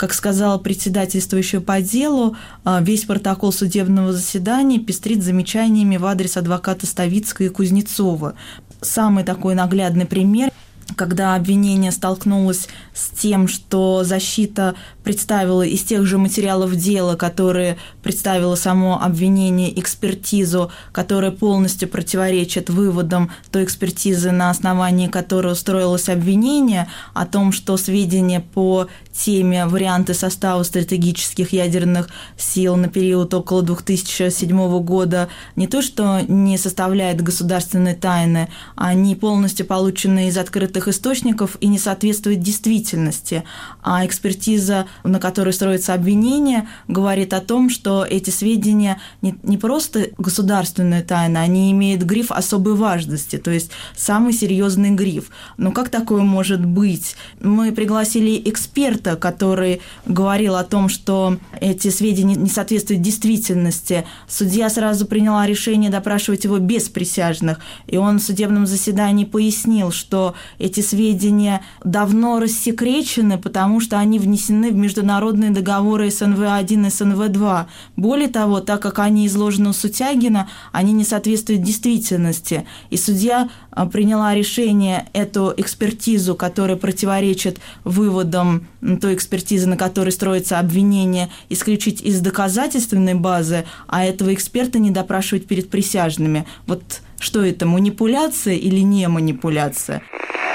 Как сказала председательствующая по делу, весь протокол судебного заседания пестрит замечаниями в адрес адвоката Ставицкой и Кузнецова. Самый такой наглядный пример, когда обвинение столкнулось с тем, что защита представила из тех же материалов дела, которые представило само обвинение, экспертизу, которая полностью противоречит выводам той экспертизы, на основании которой устроилось обвинение, о том, что сведения по теме варианты состава стратегических ядерных сил на период около 2007 года не то что не составляют государственной тайны, они полностью получены из открытых источников и не соответствуют действительности. А экспертиза, на которой строится обвинение, говорит о том, что эти сведения не просто государственная тайна, они имеют гриф особой важности, то есть самый серьезный гриф. Но как такое может быть? Мы пригласили эксперта, который говорил о том, что эти сведения не соответствуют действительности. Судья сразу приняла решение допрашивать его без присяжных, и он в судебном заседании пояснил, что эти сведения давно рассекречены, потому что они внесены в международные договоры СНВ-1 и СНВ-2. Более того, так как они изложены у Сутягина, они не соответствуют действительности. И судья приняла решение эту экспертизу, которая противоречит выводам той экспертизы, на которой строится обвинение, исключить из доказательственной базы, а этого эксперта не допрашивать перед присяжными. Вот что это, манипуляция или не манипуляция?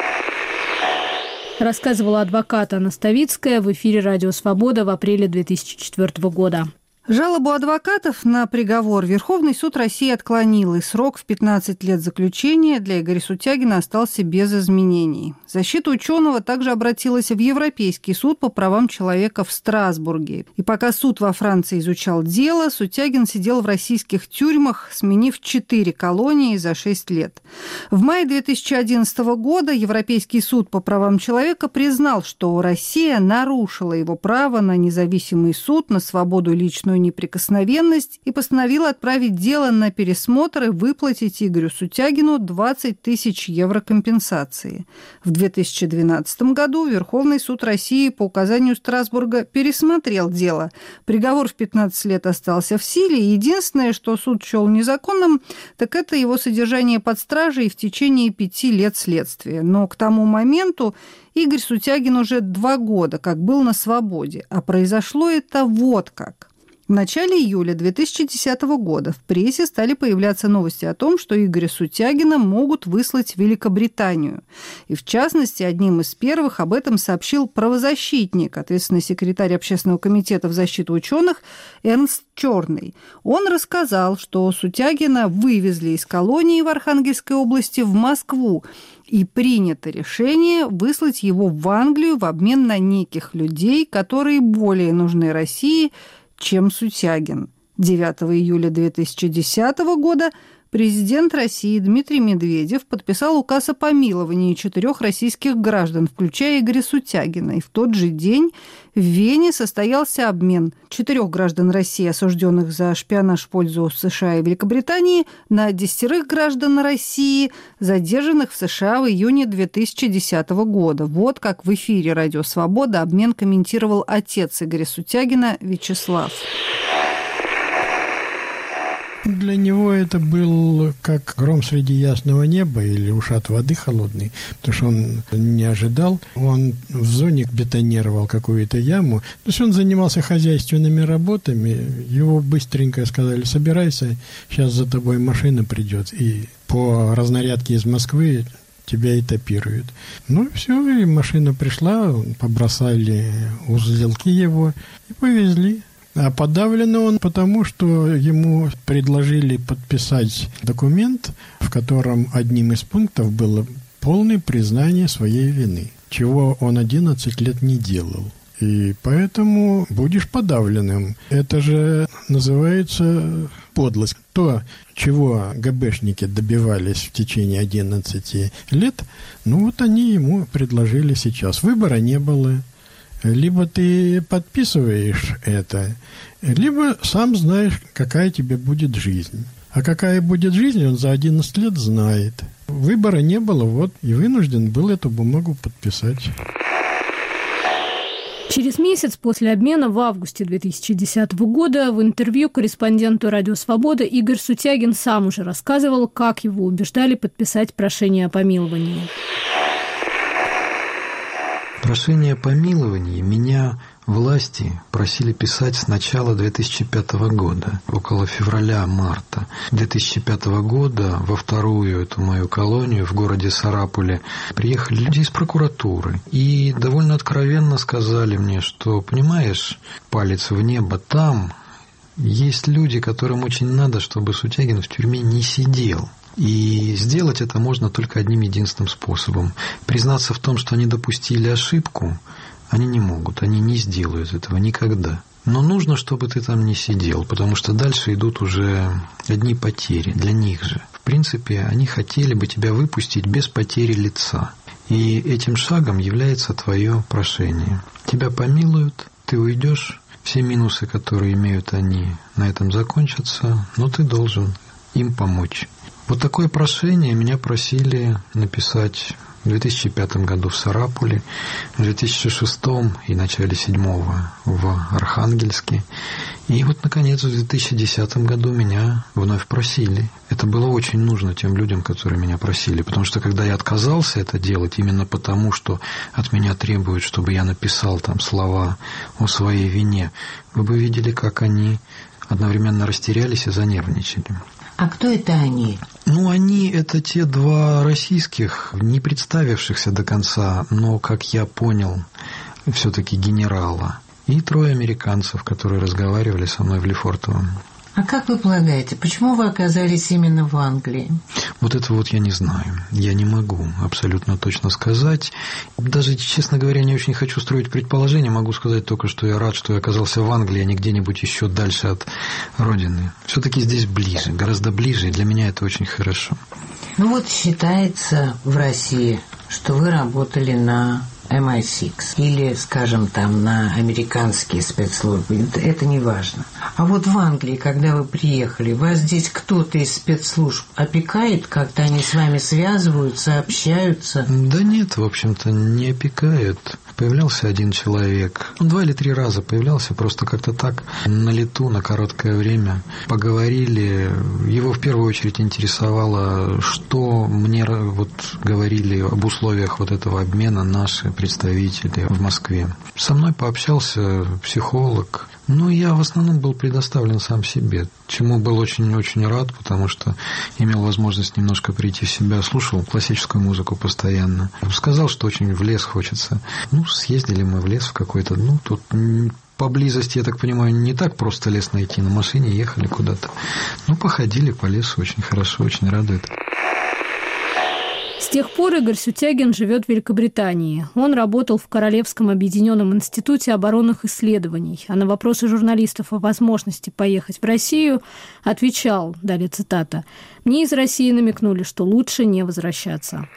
Рассказывала адвокат Анна Ставицкая в эфире «Радио Свобода» в апреле 2004 года. Жалобу адвокатов на приговор Верховный суд России отклонил, и срок в 15 лет заключения для Игоря Сутягина остался без изменений. Защита ученого также обратилась в Европейский суд по правам человека в Страсбурге. И пока суд во Франции изучал дело, Сутягин сидел в российских тюрьмах, сменив 4 колонии за 6 лет. В мае 2011 года Европейский суд по правам человека признал, что Россия нарушила его право на независимый суд, на свободу и личную неприкосновенность, и постановила отправить дело на пересмотр и выплатить Игорю Сутягину 20 тысяч евро компенсации. В 2012 году Верховный суд России по указанию Страсбурга пересмотрел дело. Приговор в 15 лет остался в силе, и единственное, что суд счел незаконным, так это его содержание под стражей в течение 5 лет следствия. Но к тому моменту Игорь Сутягин уже 2 года как был на свободе, а произошло это вот как. В начале июля 2010 года в прессе стали появляться новости о том, что Игоря Сутягина могут выслать в Великобританию. И в частности, одним из первых об этом сообщил правозащитник, ответственный секретарь Общественного комитета в защиту ученых Эрнст Черный. Он рассказал, что Сутягина вывезли из колонии в Архангельской области в Москву, и принято решение выслать его в Англию в обмен на неких людей, которые более нужны России, чем Сутягин. 9 июля 2010 года президент России Дмитрий Медведев подписал указ о помиловании 4 российских граждан, включая Игоря Сутягина. И в тот же день в Вене состоялся обмен 4 граждан России, осужденных за шпионаж в пользу США и Великобритании, на 10 граждан России, задержанных в США в июне 2010 года. Вот как в эфире «Радио Свобода» обмен комментировал отец Игоря Сутягина Вячеслав. Для него это был как гром среди ясного неба или ушат воды холодной, потому что он не ожидал. Он в зоне бетонировал какую-то яму. То есть он занимался хозяйственными работами. Его быстренько сказали: собирайся, сейчас за тобой машина придет. И по разнарядке из Москвы тебя этапируют. Ну, все, и машина пришла, побросали узелки его и повезли. А подавлен он потому, что ему предложили подписать документ, в котором одним из пунктов было полное признание своей вины, чего он 11 лет не делал. И поэтому будешь подавленным. Это же называется подлость. То, чего ГБшники добивались в течение 11 лет, ну вот они ему предложили сейчас. Выбора не было. Либо ты подписываешь это, либо сам знаешь, какая тебе будет жизнь. А какая будет жизнь, он за 11 лет знает. Выбора не было, вот, и вынужден был эту бумагу подписать. Через месяц после обмена, в августе 2010 года, в интервью корреспонденту «Радио Свобода» Игорь Сутягин сам уже рассказывал, как его убеждали подписать прошение о помиловании. Прошение о помиловании меня власти просили писать с начала 2005 года, около февраля-марта 2005 года. Во вторую эту мою колонию в городе Сарапуле приехали люди из прокуратуры и довольно откровенно сказали мне, что, понимаешь, палец в небо, там есть люди, которым очень надо, чтобы Сутягин в тюрьме не сидел. И сделать это можно только одним единственным способом. Признаться в том, что они допустили ошибку, они не могут, они не сделают этого никогда. Но нужно, чтобы ты там не сидел, потому что дальше идут уже одни потери для них же. В принципе, они хотели бы тебя выпустить без потери лица. И этим шагом является твое прошение. Тебя помилуют, ты уйдешь, все минусы, которые имеют они, на этом закончатся, но ты должен им помочь. Вот такое прошение меня просили написать в 2005 году в Сарапуле, в 2006 и начале 2007 в Архангельске. И вот, наконец, в 2010 году меня вновь просили. Это было очень нужно тем людям, которые меня просили, потому что когда я отказался это делать, именно потому, что от меня требуют, чтобы я написал там слова о своей вине, вы бы видели, как они одновременно растерялись и занервничали. А кто это они? Они – это те два российских, не представившихся до конца, но, как я понял, все-таки генерала. И 3 американцев, которые разговаривали со мной в Лефортово. А как вы полагаете, почему вы оказались именно в Англии? Вот это вот я не знаю. Я не могу абсолютно точно сказать. Даже, честно говоря, не очень хочу строить предположения. Могу сказать только, что я рад, что я оказался в Англии, а не где-нибудь еще дальше от родины. Все-таки здесь ближе, гораздо ближе, и для меня это очень хорошо. Считается в России, что вы работали на MI6 или, скажем, там на американские спецслужбы, это не важно. А вот в Англии, когда вы приехали, вас здесь кто-то из спецслужб опекает, как-то они с вами связываются, общаются? Да нет, в общем-то, не опекают. Появлялся один человек, 2 или 3 раза появлялся, просто как-то так на лету, на короткое время. Поговорили, его в первую очередь интересовало, что мне говорили об условиях вот этого обмена наши представители в Москве. Со мной пообщался психолог. Я в основном был предоставлен сам себе, чему был очень-очень рад, потому что имел возможность немножко прийти в себя, слушал классическую музыку постоянно. Сказал, что очень в лес хочется. Съездили мы в лес в какой-то, тут поблизости, я так понимаю, не так просто лес найти, на машине ехали куда-то. Походили по лесу, очень хорошо, очень радует. С тех пор Игорь Сутягин живет в Великобритании. Он работал в Королевском объединенном институте оборонных исследований, а на вопросы журналистов о возможности поехать в Россию отвечал, далее цитата: «Мне из России намекнули, что лучше не возвращаться».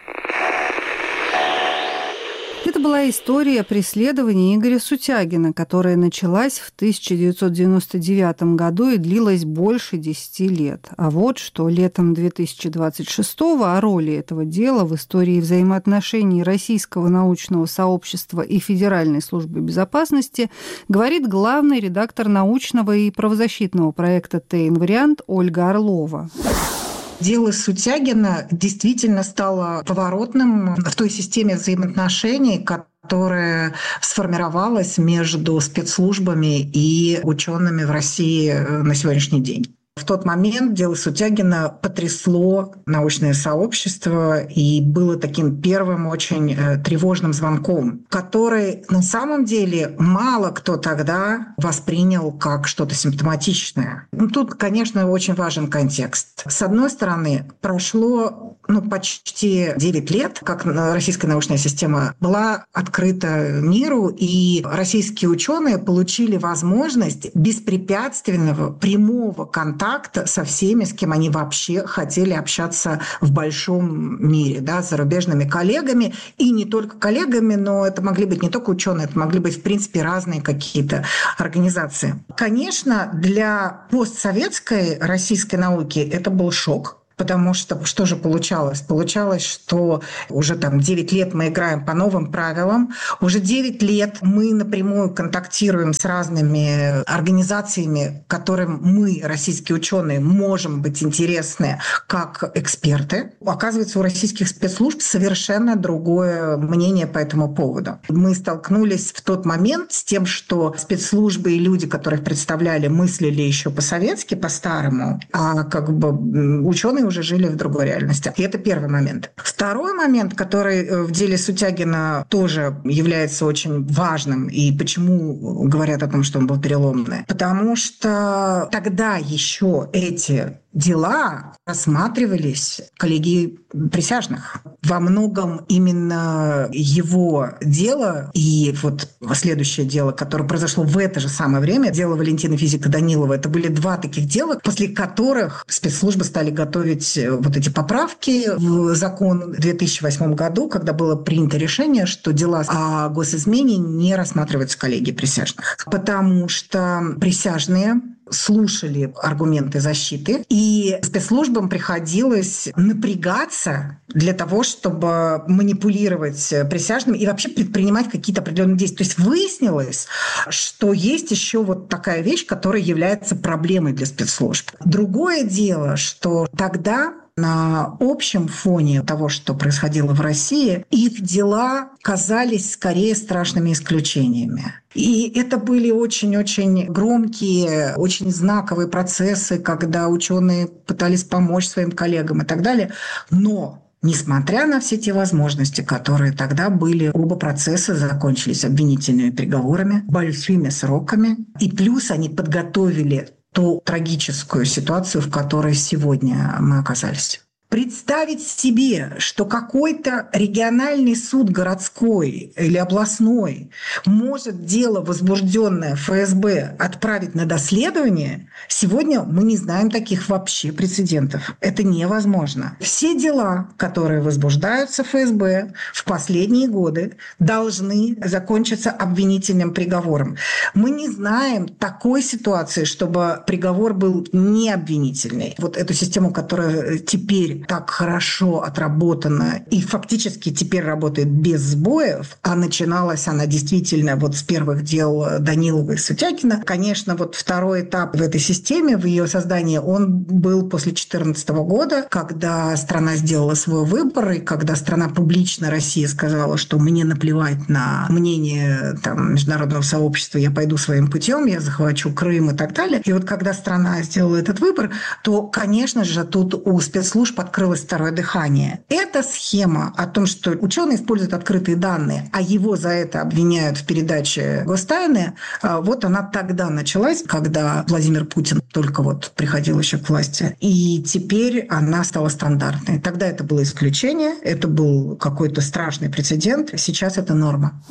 Это была история преследования Игоря Сутягина, которая началась в 1999 году и длилась больше 10 лет. А вот что летом 2026-го о роли этого дела в истории взаимоотношений российского научного сообщества и Федеральной службы безопасности говорит главный редактор научного и правозащитного проекта «ТЭИН-вариант» Ольга Орлова. Дело Сутягина действительно стало поворотным в той системе взаимоотношений, которая сформировалась между спецслужбами и учеными в России на сегодняшний день. В тот момент дело Сутягина потрясло научное сообщество и было таким первым очень тревожным звонком, который на самом деле мало кто тогда воспринял как что-то симптоматичное. Тут, конечно, очень важен контекст. С одной стороны, прошло почти 9 лет, как российская научная система была открыта миру, и российские ученые получили возможность беспрепятственного прямого контакта со всеми, с кем они вообще хотели общаться в большом мире, с зарубежными коллегами, и не только коллегами, но это могли быть не только ученые, это могли быть, в принципе, разные какие-то организации. Конечно, для постсоветской российской науки это был шок, Потому что же получалось? Получалось, что уже 9 лет мы играем по новым правилам, уже 9 лет мы напрямую контактируем с разными организациями, которым мы, российские ученые, можем быть интересны как эксперты. Оказывается, у российских спецслужб совершенно другое мнение по этому поводу. Мы столкнулись в тот момент с тем, что спецслужбы и люди, которых представляли, мыслили еще по-советски, по-старому, а ученые уже жили в другой реальности. И это первый момент. Второй момент, который в деле Сутягина тоже является очень важным, и почему говорят о том, что он был переломный? Потому что тогда еще эти дела рассматривались коллегией присяжных. Во многом именно его дело и следующее дело, которое произошло в это же самое время, дело Валентина Физика Данилова, это были два таких дела, после которых спецслужбы стали готовить эти поправки в закон в 2008 году, когда было принято решение, что дела о госизмене не рассматриваются коллегией присяжных, потому что присяжные слушали аргументы защиты, и спецслужбам приходилось напрягаться для того, чтобы манипулировать присяжными и вообще предпринимать какие-то определенные действия. То есть выяснилось, что есть еще такая вещь, которая является проблемой для спецслужб. Другое дело, что тогда на общем фоне того, что происходило в России, их дела казались скорее страшными исключениями. И это были очень-очень громкие, очень знаковые процессы, когда ученые пытались помочь своим коллегам и так далее. Но несмотря на все те возможности, которые тогда были, оба процесса закончились обвинительными приговорами, большими сроками. И плюс они подготовили ту трагическую ситуацию, в которой сегодня мы оказались. Представить себе, что какой-то региональный суд городской или областной может дело, возбужденное ФСБ, отправить на доследование, сегодня мы не знаем таких вообще прецедентов. Это невозможно. Все дела, которые возбуждаются ФСБ в последние годы, должны закончиться обвинительным приговором. Мы не знаем такой ситуации, чтобы приговор был не обвинительный. Эту систему, которая теперь так хорошо отработана и фактически теперь работает без сбоев, а начиналась она действительно с первых дел Данилова и Сутягина. Конечно, второй этап в этой системе, в ее создании, он был после 2014 года, когда страна сделала свой выбор, и когда страна публично, Россия, сказала, что мне наплевать на мнение международного сообщества, я пойду своим путем, я захвачу Крым и так далее. И когда страна сделала этот выбор, то, конечно же, тут у спецслужб открылось второе дыхание. Эта схема о том, что ученые используют открытые данные, а его за это обвиняют в передаче гостайны, она тогда началась, когда Владимир Путин только приходил еще к власти. И теперь она стала стандартной. Тогда это было исключение, это был какой-то страшный прецедент, сейчас это норма.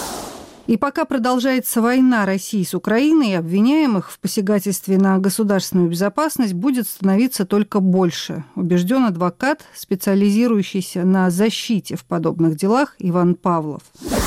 И пока продолжается война России с Украиной, обвиняемых в посягательстве на государственную безопасность будет становиться только больше, убежден адвокат, специализирующийся на защите в подобных делах Иван Павлов.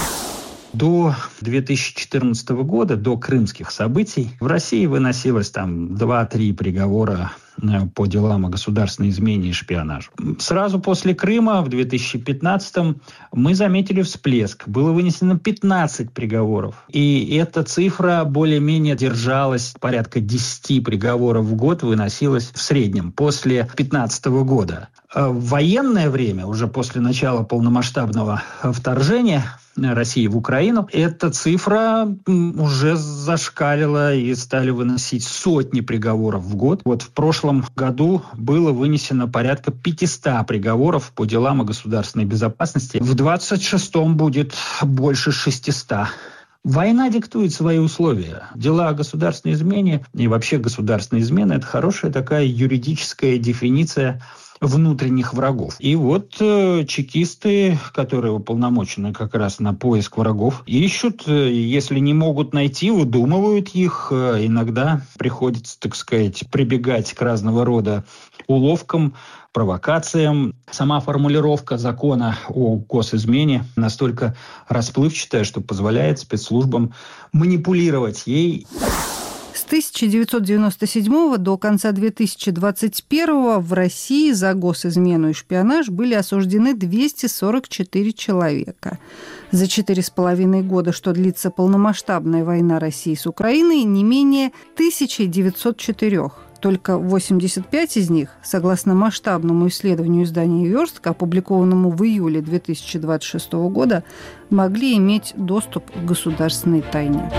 До 2014 года, до крымских событий, в России выносилось 2-3 приговора по делам о государственной измене и шпионаже. Сразу после Крыма, в 2015-м, мы заметили всплеск. Было вынесено 15 приговоров. И эта цифра более-менее держалась, порядка 10 приговоров в год выносилось в среднем после 2015 года. В военное время, уже после начала полномасштабного вторжения России в Украину, эта цифра уже зашкалила и стали выносить сотни приговоров в год. В прошлом году было вынесено порядка 500 приговоров по делам о государственной безопасности. В 26-м будет больше 600. Война диктует свои условия. Дела о государственной измене и вообще государственная измена – это хорошая такая юридическая дефиниция внутренних врагов. И чекисты, которые уполномочены как раз на поиск врагов, ищут, если не могут найти, выдумывают их. Иногда приходится, прибегать к разного рода уловкам, провокациям. Сама формулировка закона о госизмене настолько расплывчатая, что позволяет спецслужбам манипулировать ей. 1997 до конца 2021 в России за госизмену и шпионаж были осуждены 244 человека. За 4,5 года, что длится полномасштабная война России с Украиной, не менее 1904. Только 85 из них, согласно масштабному исследованию издания «Верстка», опубликованному в июле 2026 года, могли иметь доступ к государственной тайне.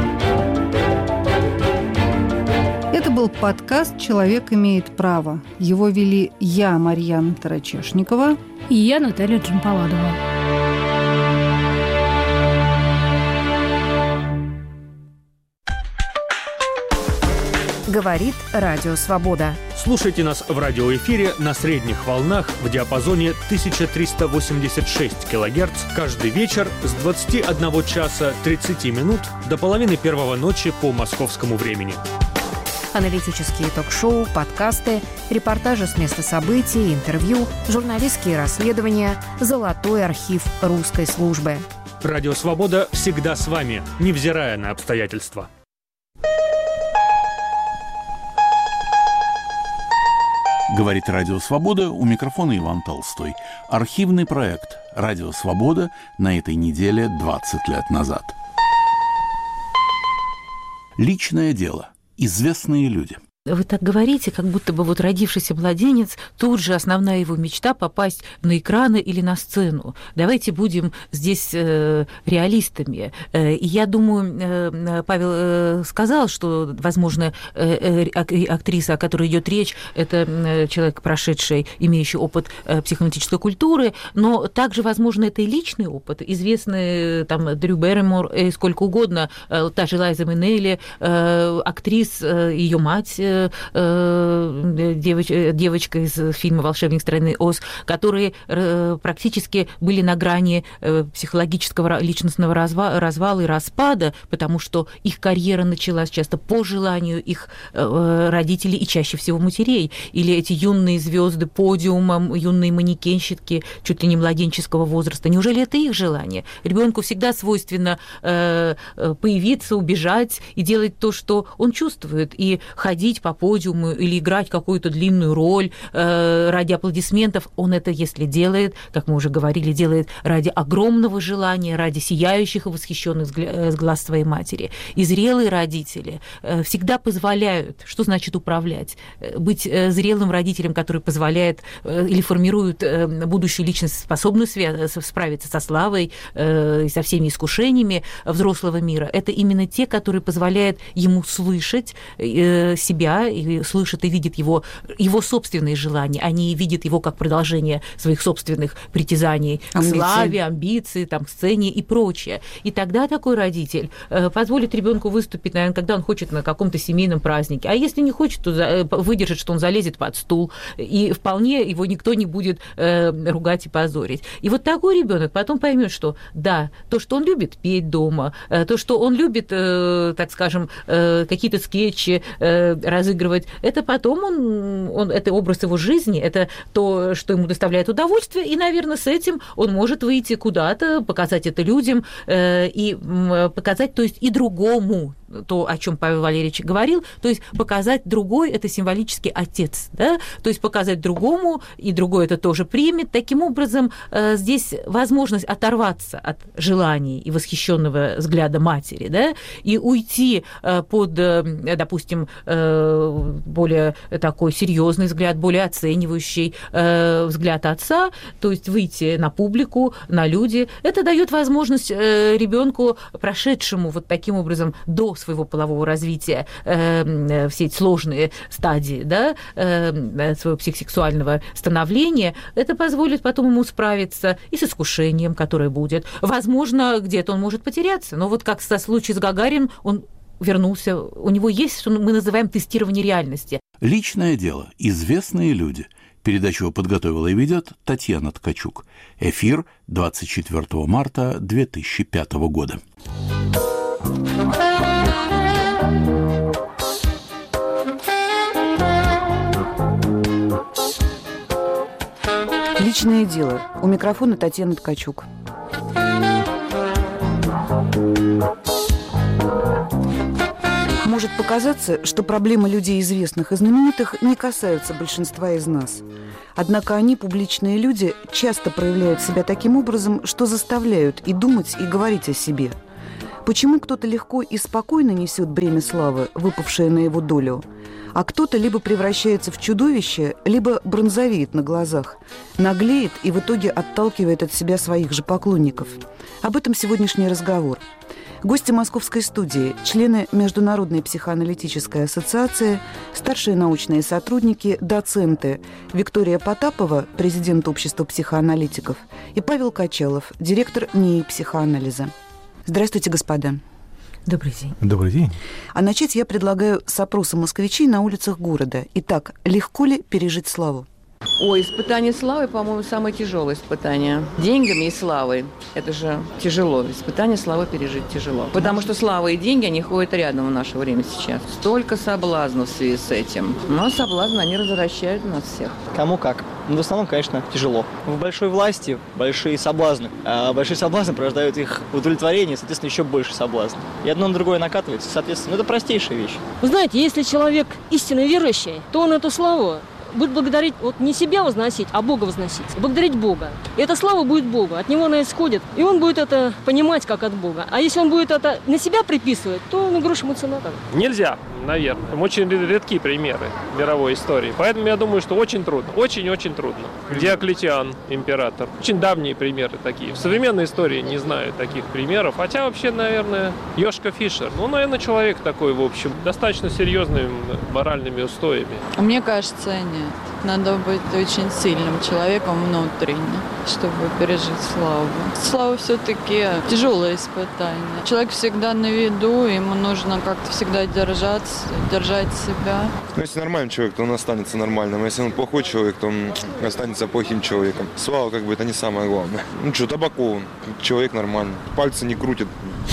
Это был подкаст «Человек имеет право». Его вели я, Марьяна Тарачешникова, и я, Наталья Джампаладова. Говорит Радио Свобода. Слушайте нас в радиоэфире на средних волнах в диапазоне 1386 кГц каждый вечер с 21 часа 30 минут до половины первого ночи по московскому времени. Аналитические ток-шоу, подкасты, репортажи с места событий, интервью, журналистские расследования, золотой архив русской службы. Радио «Свобода» всегда с вами, невзирая на обстоятельства. Говорит Радио Свобода, у микрофона Иван Толстой. Архивный проект «Радио Свобода» на этой неделе 20 лет назад. Личное дело. Известные люди. Вы так говорите, как будто бы вот родившийся младенец, тут же основная его мечта попасть на экраны или на сцену. Давайте будем здесь реалистами. И я думаю, Павел сказал, что, возможно, актриса, о которой идет речь, это человек, прошедший, имеющий опыт психоаналитической культуры, но также, возможно, это и личный опыт. Известные там Дрю Берримор и сколько угодно, та же Лайза Минелли, актрис, ее мать, девочка из фильма «Волшебник страны Оз», которые практически были на грани психологического личностного развала и распада, потому что их карьера началась часто по желанию их родителей и чаще всего матерей. Или эти юные звезды подиума, юные манекенщики чуть ли не младенческого возраста. Неужели это их желание? Ребенку всегда свойственно появиться, убежать и делать то, что он чувствует, и ходить по подиуму или играть какую-то длинную роль ради аплодисментов. Он это, если делает, как мы уже говорили, делает ради огромного желания, ради сияющих и восхищенных глаз своей матери. И зрелые родители всегда позволяют, что значит управлять, быть зрелым родителем, который позволяет или формирует будущую личность, способную справиться со славой и со всеми искушениями взрослого мира. Это именно те, которые позволяют ему слышать себя, и слышат и видят его собственные желания. Они видят его как продолжение своих собственных притязаний к славе, амбиции, там, к сцене и прочее. И тогда такой родитель позволит ребенку выступить, наверное, когда он хочет на каком-то семейном празднике. А если не хочет, то выдержит, что он залезет под стул, и вполне его никто не будет ругать и позорить. И вот такой ребенок потом поймет, что да, то, что он любит петь дома, то, что он любит, так скажем, какие-то скетчи разыгрывать, это потом это образ его жизни, это то, что ему доставляет удовольствие, и, наверное, с этим он может выйти куда-то, показать это людям и показать, то есть и другому, то, о чем Павел Валерьевич говорил, то есть показать другой – это символический отец, да? То есть показать другому, и другой это тоже примет. Таким образом, здесь возможность оторваться от желаний и восхищенного взгляда матери, да? И уйти под, допустим, более такой серьезный взгляд, более оценивающий взгляд отца, то есть выйти на публику, на люди. Это дает возможность ребенку, прошедшему вот таким образом до своего полового развития все эти сложные стадии, да, своего психосексуального становления, это позволит потом ему справиться и с искушением, которое будет. Возможно, где-то он может потеряться, но вот как со случаем с Гагарином, он вернулся, у него есть, что мы называем тестирование реальности. Личное дело. Известные люди. Передачу подготовила и ведет Татьяна Ткачук. Эфир 24 марта 2005 года. Личное дело. У микрофона Татьяна Ткачук. может показаться, что проблемы людей известных и знаменитых не касаются большинства из нас. Однако они, публичные люди, часто проявляют себя таким образом, что заставляют и думать, и говорить о себе. Почему кто-то легко и спокойно несет бремя славы, выпавшее на его долю, а кто-то либо превращается в чудовище, либо бронзовеет на глазах, наглеет и в итоге отталкивает от себя своих же поклонников? Об этом сегодняшний разговор. Гости Московской студии, члены Международной психоаналитической ассоциации, старшие научные сотрудники, доценты Виктория Потапова, президент Общества психоаналитиков, и Павел Качалов, директор НИИ психоанализа. Здравствуйте, господа. Добрый день. Добрый день. А начать я предлагаю с опроса москвичей на улицах города. Итак, легко ли пережить славу? Ой, испытание славы, по-моему, самое тяжелое испытание. Деньгами и славой. Это же тяжело. Испытание славы пережить тяжело. Потому что слава и деньги, они ходят рядом в наше время сейчас. Столько соблазнов в связи с этим. Но соблазны, они развращают нас всех. Кому как. Но в основном, конечно, тяжело. В большой власти большие соблазны. А большие соблазны порождают их удовлетворение, соответственно, еще больше соблазн. И одно на другое накатывается, соответственно, это простейшая вещь. Вы знаете, если человек истинно верующий, то он эту славу будет благодарить, вот не себя возносить, а Бога возносить. Благодарить Бога. И эта слава будет Богу, от Него она исходит. И он будет это понимать как от Бога. А если он будет это на себя приписывать, то грош ему цена. Нельзя, наверное. Очень редкие примеры мировой истории. Поэтому я думаю, что очень трудно. Очень-очень трудно. Диоклетиан, император. Очень давние примеры такие. В современной истории не знаю таких примеров. Хотя вообще, наверное, Йошка Фишер. Ну, наверное, человек такой, в общем, достаточно серьезными моральными устоями. Мне кажется, нет. Надо быть очень сильным человеком внутренне, чтобы пережить славу. Слава все-таки тяжелое испытание. Человек всегда на виду, ему нужно как-то всегда держаться, держать себя. Ну, если нормальный человек, то он останется нормальным. Если он плохой человек, то он останется плохим человеком. Слава, как бы, это не самое главное. Ну что, Табаков, человек нормальный. Пальцы не крутит,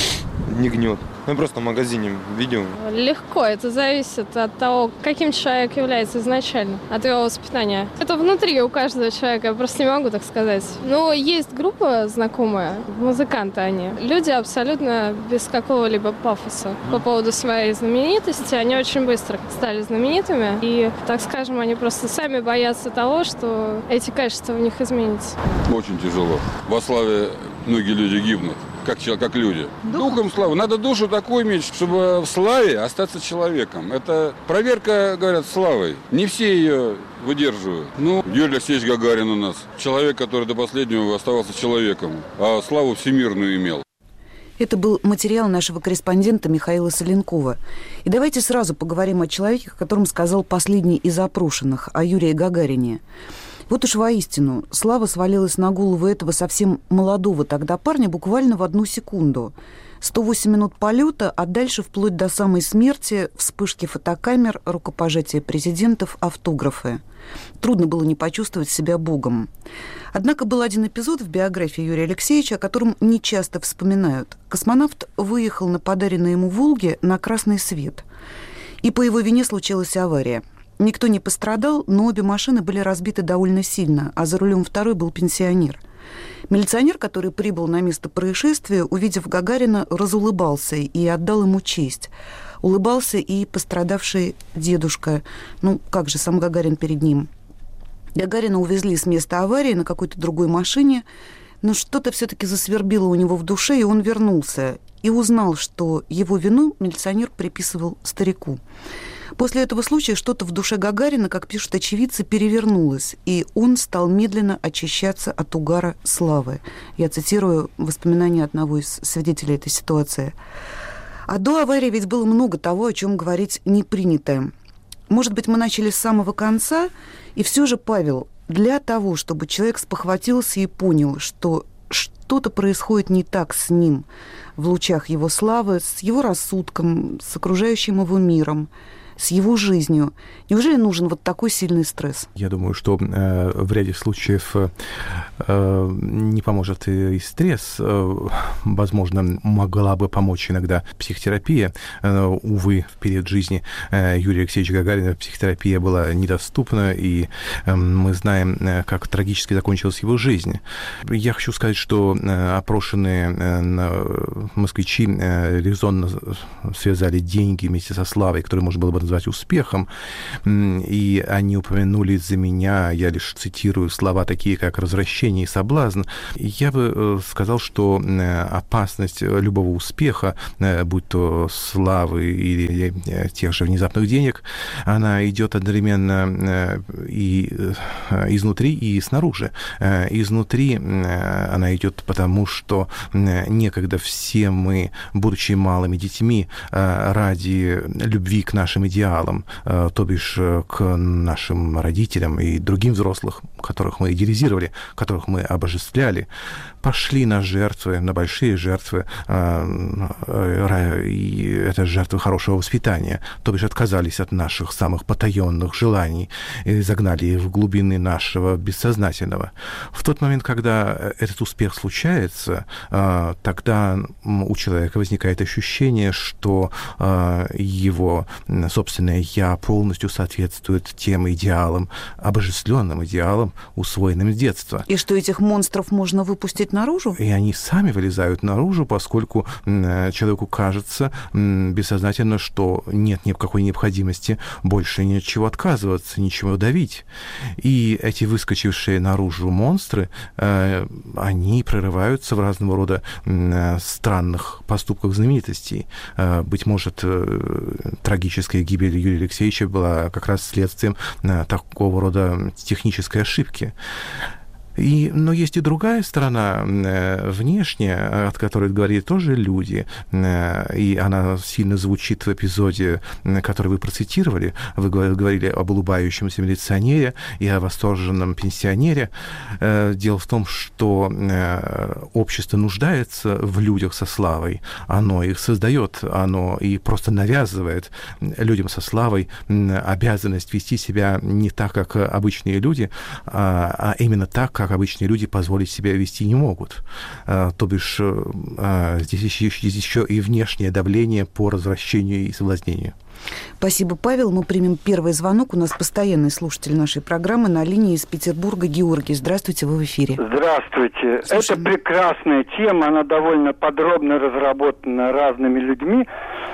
не гнет. Ну, просто в магазине видел. Легко. Это зависит от того, каким человек является изначально, от его воспитания. Это внутри у каждого человека, я просто не могу так сказать. Но есть группа знакомая, музыканты они. Люди абсолютно без какого-либо пафоса. По поводу своей знаменитости, они очень быстро стали знаменитыми. И, так скажем, они просто сами боятся того, что эти качества в них изменятся. Очень тяжело. Во славе многие люди гибнут. Как люди. Духом славы. Надо душу такую иметь, чтобы в славе остаться человеком. Это проверка, говорят, славой. Не все ее выдерживают. Ну, Юрий Алексеевич Гагарин у нас. Человек, который до последнего оставался человеком, а славу всемирную имел. Это был материал нашего корреспондента Михаила Соленкова. И давайте сразу поговорим о человеке, о котором сказал последний из опрошенных, о Юрии Гагарине. Вот уж воистину, слава свалилась на голову этого совсем молодого тогда парня буквально в 1 секунду. 108 минут полета, а дальше вплоть до самой смерти вспышки фотокамер, рукопожатия президентов, автографы. Трудно было не почувствовать себя богом. Однако был один эпизод в биографии Юрия Алексеевича, о котором не часто вспоминают. Космонавт выехал на подаренной ему «Волге» на красный свет. И по его вине случилась авария. Никто не пострадал, но обе машины были разбиты довольно сильно, а за рулем второй был пенсионер. Милиционер, который прибыл на место происшествия, увидев Гагарина, разулыбался и отдал ему честь. Улыбался и пострадавший дедушка. Ну, как же, сам Гагарин перед ним. Гагарина увезли с места аварии на какой-то другой машине, но что-то все-таки засвербило у него в душе, и он вернулся. И узнал, что его вину милиционер приписывал старику. После этого случая что-то в душе Гагарина, как пишут очевидцы, перевернулось, и он стал медленно очищаться от угара славы. Я цитирую воспоминания одного из свидетелей этой ситуации. А до аварии ведь было много того, о чем говорить не принято. Может быть, мы начали с самого конца, и все же, Павел, для того, чтобы человек спохватился и понял, что что-то происходит не так с ним в лучах его славы, с его рассудком, с окружающим его миром, с его жизнью. Неужели нужен вот такой сильный стресс? Я думаю, что в ряде случаев не поможет и стресс. Возможно, могла бы помочь иногда психотерапия. Увы, в период жизни Юрия Алексеевича Гагарина психотерапия была недоступна, и мы знаем, как трагически закончилась его жизнь. Я хочу сказать, что опрошенные москвичи резонно связали деньги вместе со славой, которую можно было бы назвать успехом, и они упомянули за меня, я лишь цитирую слова такие, как «развращение» и «соблазн». Я бы сказал, что опасность любого успеха, будь то славы или тех же внезапных денег, она идет одновременно и изнутри, и снаружи. Изнутри она идет потому, что некогда все мы, будучи малыми детьми, ради любви к нашим идеалам, то бишь к нашим родителям и другим взрослых, которых мы идеализировали, которых мы обожествляли, пошли на жертвы, на большие жертвы, и это жертвы хорошего воспитания, то бишь отказались от наших самых потаенных желаний и загнали их в глубины нашего бессознательного. В тот момент, когда этот успех случается, тогда у человека возникает ощущение, что его собственное «я» полностью соответствует тем идеалам, обожествленным идеалам, усвоенным с детства. И что этих монстров можно выпустить наружу? И они сами вылезают наружу, поскольку человеку кажется бессознательно, что нет никакой необходимости больше ни от чего отказываться, ничего давить. И эти выскочившие наружу монстры, они прорываются в разного рода странных поступках знаменитостей. Быть может, трагическая гибель Юрия Алексеевича была как раз следствием такого рода технической ошибки. Но есть и другая сторона, внешняя, от которой говорили тоже люди, и она сильно звучит в эпизоде, который вы процитировали. Вы говорили об улыбающемся милиционере и о восторженном пенсионере. Дело в том, что общество нуждается в людях со славой. Оно их создает, оно и просто навязывает людям со славой обязанность вести себя не так, как обычные люди, а именно так, как обычные люди позволить себя вести не могут. То бишь, здесь еще и внешнее давление по развращению и соблазнению. Спасибо, Павел. Мы примем первый звонок. У нас постоянный слушатель нашей программы на линии из Петербурга Георгий. Здравствуйте, вы в эфире. Здравствуйте. Слушаем. Это прекрасная тема, она довольно подробно разработана разными людьми.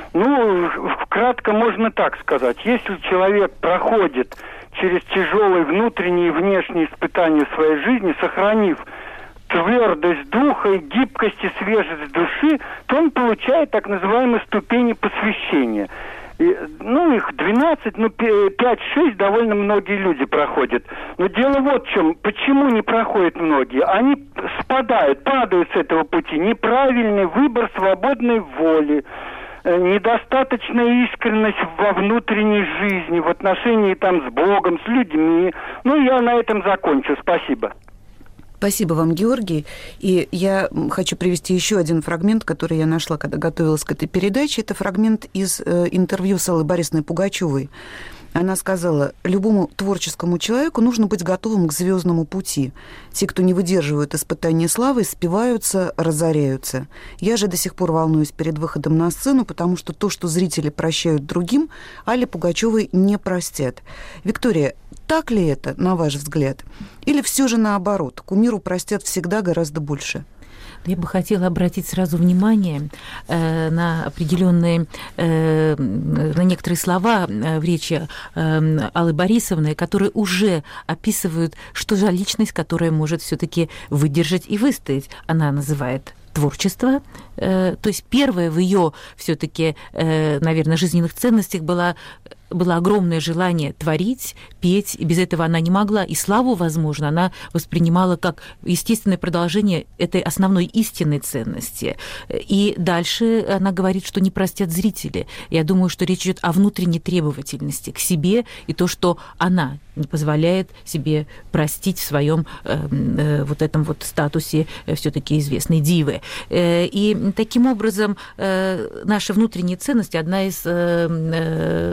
Кратко можно так сказать. Если человек проходит через тяжелые внутренние и внешние испытания в своей жизни, сохранив твердость духа и гибкость и свежесть души, то он получает так называемые ступени посвящения. Их 12, 5-6 довольно многие люди проходят. Но дело вот в чем. Почему не проходят многие? Они падают с этого пути. Неправильный выбор свободной воли, недостаточная искренность во внутренней жизни, в отношении с Богом, с людьми. Я на этом закончу. Спасибо. Спасибо вам, Георгий. И я хочу привести еще один фрагмент, который я нашла, когда готовилась к этой передаче. Это фрагмент из интервью с Аллой Борисовной Пугачевой. Она сказала: любому творческому человеку нужно быть готовым к звездному пути. Те, кто не выдерживают испытания славы, спиваются, разоряются. Я же до сих пор волнуюсь перед выходом на сцену, потому что то, что зрители прощают другим, Алле Пугачевой не простят. Виктория, так ли это, на ваш взгляд? Или все же наоборот, кумиру простят всегда гораздо больше? Я бы хотела обратить сразу внимание на определенные, на некоторые слова в речи Аллы Борисовны, которые уже описывают, что за личность, которая может все-таки выдержать и выстоять. Она называет творчество, то есть первое в ее все-таки, наверное, жизненных ценностях было огромное желание творить, петь, и без этого она не могла. И славу, возможно, она воспринимала как естественное продолжение этой основной истинной ценности. И дальше она говорит, что не простят зрители. Я думаю, что речь идет о внутренней требовательности к себе и то, что она не позволяет себе простить в своем вот этом вот статусе все-таки известной дивы. И таким образом наши внутренние ценности, одна из слушательниц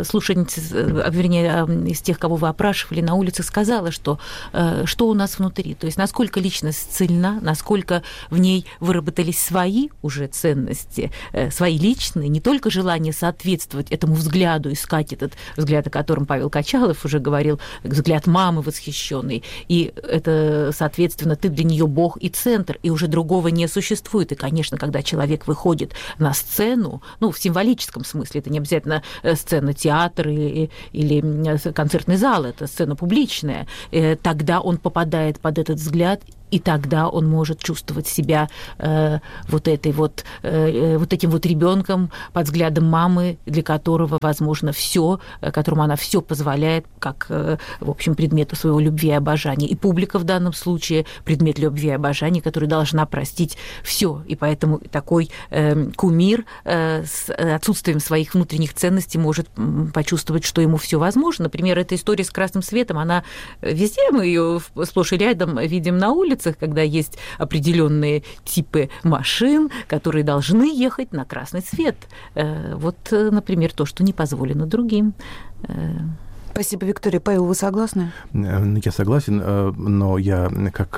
из тех, кого вы опрашивали на улице, сказала, что у нас внутри, то есть насколько личность цельна, насколько в ней выработались свои уже ценности, свои личные, не только желание соответствовать этому взгляду, искать этот взгляд, о котором Павел Качалов уже говорил, взгляд мамы восхищенный, и это, соответственно, ты для нее бог и центр, и уже другого не существует. И, конечно, когда человек выходит на сцену, ну, в символическом смысле, это не обязательно сцена театра или концертный зал, это сцена публичная, тогда он попадает под этот взгляд, и тогда он может чувствовать себя вот этим вот ребенком под взглядом мамы, для которого, возможно, все, которому она все позволяет, как, в общем, предмету своего любви и обожания. И публика в данном случае предмет любви и обожания, который должна простить все. И поэтому такой кумир с отсутствием своих внутренних ценностей может почувствовать, что ему все возможно. Например, эта история с красным светом, она везде, мы ее сплошь и рядом видим на улице, когда есть определенные типы машин, которые должны ехать на красный свет. Вот, например, то, что не позволено другим. Спасибо, Виктория. Павел, вы согласны? Я согласен, но я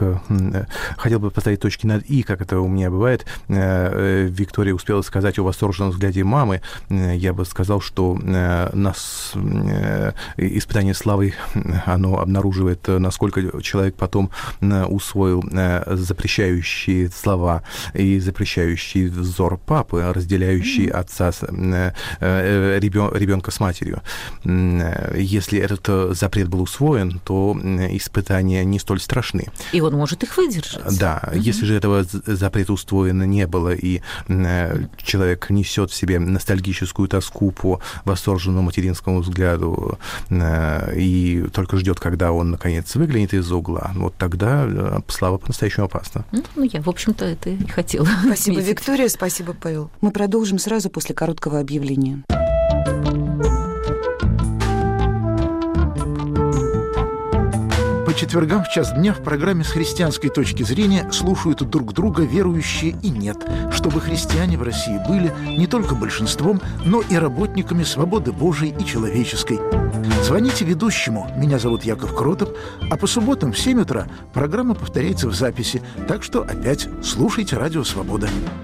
хотел бы поставить точки над «и», как это у меня бывает. Виктория успела сказать о восторженном взгляде мамы. Я бы сказал, что нас испытание славой, оно обнаруживает, насколько человек потом усвоил запрещающие слова и запрещающий взор папы, разделяющий отца, ребенка с матерью. Если этот запрет был усвоен, то испытания не столь страшны. И он может их выдержать. Да. Если же этого запрета усвоено не было, и человек несет в себе ностальгическую тоску по восторженному материнскому взгляду и только ждет, когда он, наконец, выглянет из-за угла, вот тогда слава по-настоящему опасна. Ну, я, в общем-то, это и хотела. Спасибо, Виктория, спасибо, Павел. Мы продолжим сразу после короткого объявления. По четвергам в час дня в программе «С христианской точки зрения» слушают друг друга верующие и нет, чтобы христиане в России были не только большинством, но и работниками свободы Божией и человеческой. Звоните ведущему, меня зовут Яков Кротов, а по субботам в 7 утра программа повторяется в записи, так что опять слушайте «Радио Свобода».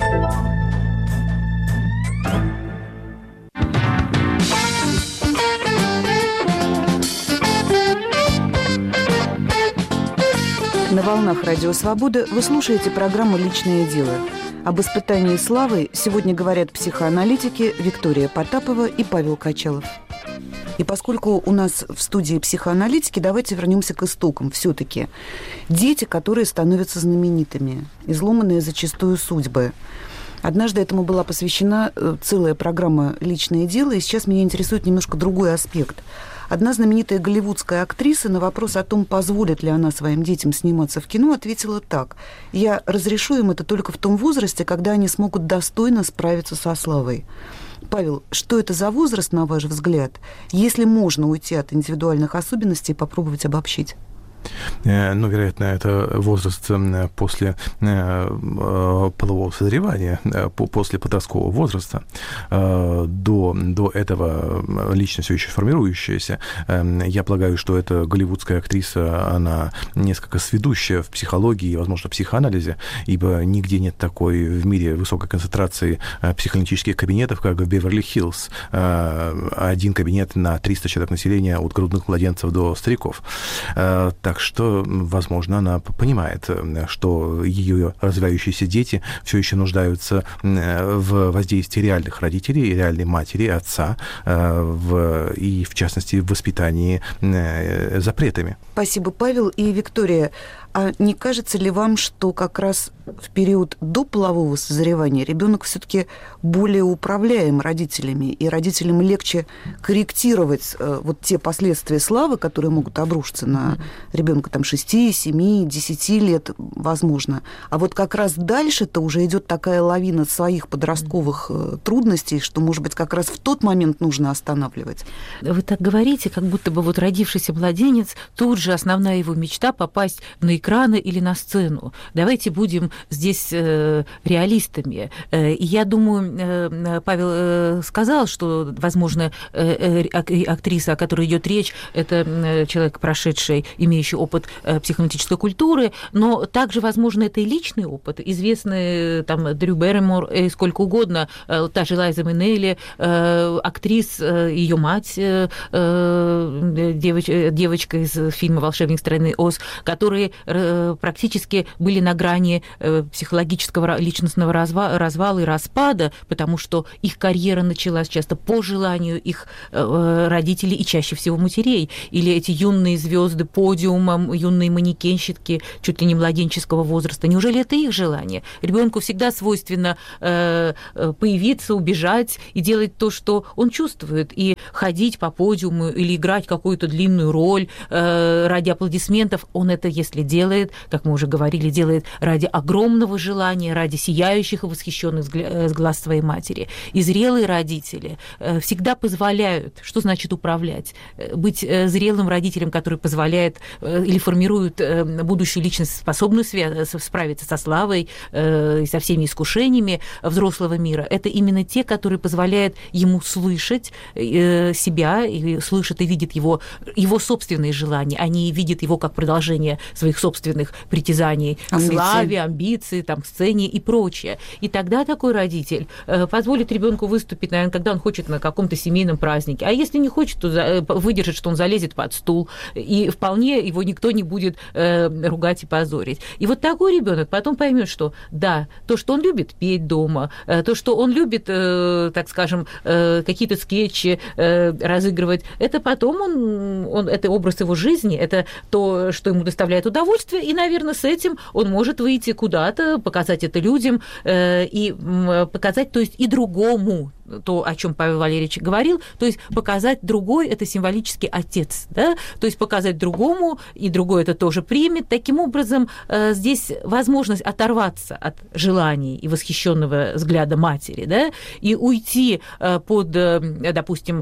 На волнах Радио Свобода вы слушаете программу «Личное дело». Об испытании славой сегодня говорят психоаналитики Виктория Потапова и Павел Качалов. И поскольку у нас в студии психоаналитики, давайте вернемся к истокам. Все-таки дети, которые становятся знаменитыми, изломанные зачастую судьбы. Однажды этому была посвящена целая программа «Личное дело», и сейчас меня интересует немножко другой аспект. Одна знаменитая голливудская актриса на вопрос о том, позволит ли она своим детям сниматься в кино, ответила так: «Я разрешу им это только в том возрасте, когда они смогут достойно справиться со славой». Павел, что это за возраст, на ваш взгляд, если можно уйти от индивидуальных особенностей и попробовать обобщить? Ну, вероятно, это возраст после полового созревания, после подросткового возраста. До этого личность все еще формирующаяся. Я полагаю, что эта голливудская актриса, она несколько сведущая в психологии и, возможно, в психоанализе, ибо нигде нет такой в мире высокой концентрации психоаналитических кабинетов, как в Беверли-Хиллз. Один кабинет на 300 человек населения, от грудных младенцев до стариков. Так что, возможно, она понимает, что ее развивающиеся дети все еще нуждаются в воздействии реальных родителей, реальной матери, отца, и, в частности, в воспитании запретами. Спасибо, Павел. И Виктория, а не кажется ли вам, что как раз в период до полового созревания ребенок все-таки более управляем родителями, и родителям легче корректировать вот те последствия славы, которые могут обрушиться на ребенка там 6, 7, 10 лет, возможно. А вот как раз дальше-то уже идет такая лавина своих подростковых трудностей, что, может быть, как раз в тот момент нужно останавливать. Вы так говорите, как будто бы вот родившийся младенец, тут же основная его мечта попасть на экран экрана или на сцену. Давайте будем здесь реалистами. И я думаю, Павел сказал, что, возможно, актриса, о которой идет речь, это человек, прошедший, имеющий опыт психоаналитической культуры, но также, возможно, это и личный опыт. Известные там Дрю Берримор и сколько угодно, та же Лайза Минелли, актрис, ее мать, девочка из фильма «Волшебник страны Оз», которые практически были на грани психологического личностного развала и распада, потому что их карьера началась часто по желанию их родителей и чаще всего матерей. Или эти юные звезды подиума, юные манекенщики чуть ли не младенческого возраста. Неужели это их желание? Ребенку всегда свойственно появиться, убежать и делать то, что он чувствует, и ходить по подиуму или играть какую-то длинную роль ради аплодисментов. Он это, если делает, как мы уже говорили, делает ради огромного желания, ради сияющих и восхищенных глаз своей матери. И зрелые родители всегда позволяют, что значит управлять, быть зрелым родителем, который позволяет или формирует будущую личность, способную справиться со славой и со всеми искушениями взрослого мира. Это именно те, которые позволяют ему слышать себя, и слышат и видят его собственные желания. Они видят его как продолжение своих собственных притязаний к славе, амбиции, там, к сцене и прочее. И тогда такой родитель позволит ребенку выступить, наверное, когда он хочет на каком-то семейном празднике. А если не хочет, то выдержит, что он залезет под стул, и вполне его никто не будет ругать и позорить. И вот такой ребенок потом поймет, что да, то, что он любит петь дома, то, что он любит, так скажем, какие-то скетчи разыгрывать, это потом это образ его жизни, это то, что ему доставляет удовольствие, и, наверное, с этим он может выйти куда-то, показать это людям и показать, то есть и другому, то, о чем Павел Валерьевич говорил, то есть показать другой – это символический отец, да? То есть показать другому, и другой это тоже примет. Таким образом, здесь возможность оторваться от желаний и восхищенного взгляда матери, да? И уйти под, допустим,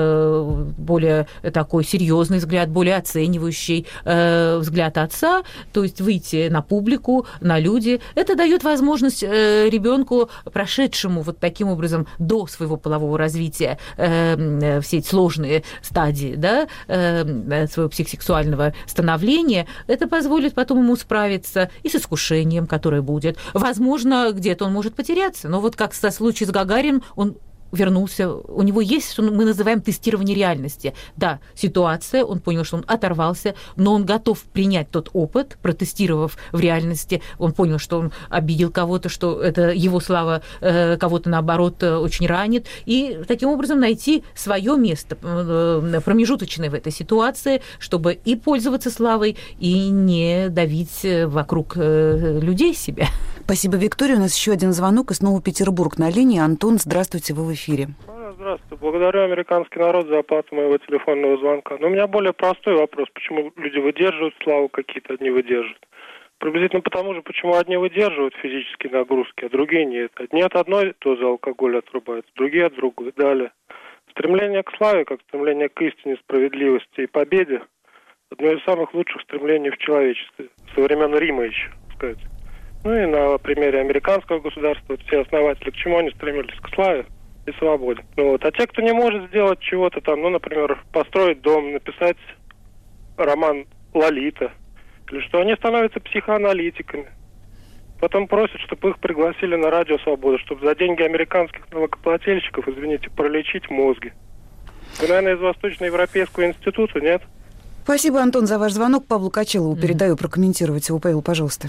более такой серьезный взгляд, более оценивающий взгляд отца, то есть выйти на публику, на люди. Это дает возможность ребенку, прошедшему вот таким образом до своего полового развития все эти сложные стадии, да, своего психосексуального становления, это позволит потом ему справиться и с искушением, которое будет. Возможно, где-то он может потеряться, но вот как со случаем с Гагарином, он вернулся, у него есть, что мы называем тестирование реальности. Да, ситуация, он понял, что он оторвался, но он готов принять тот опыт, протестировав в реальности, он понял, что он обидел кого-то, что это его слава кого-то, наоборот, очень ранит, и таким образом найти свое место промежуточное в этой ситуации, чтобы и пользоваться славой, и не давить вокруг людей себя. Спасибо, Виктория. У нас еще один звонок, и снова Петербург на линии. Антон, здравствуйте, вы в эфире. Здравствуйте. Благодарю американский народ за оплату моего телефонного звонка. Но у меня более простой вопрос. Почему люди выдерживают славу, какие-то одни выдерживают? Приблизительно потому же, почему одни выдерживают физические нагрузки, а другие нет. Одни от одной дозы алкоголя отрубаются, другие от другой. Далее. Стремление к славе, как стремление к истине, справедливости и победе, одно из самых лучших стремлений в человечестве. Со времен Рима еще, так сказать. Ну и на примере американского государства все основатели к чему они стремились? К славе и свободе. Ну вот. А те, кто не может сделать чего-то там, ну, например, построить дом, написать роман «Лолита», или что, они становятся психоаналитиками. Потом просят, чтобы их пригласили на радио «Свобода», чтобы за деньги американских налогоплательщиков, извините, пролечить мозги. Вы, наверное, из Восточноевропейского института, нет? Спасибо, Антон, за ваш звонок. Павлу Качелову передаю прокомментировать его. Павел, пожалуйста.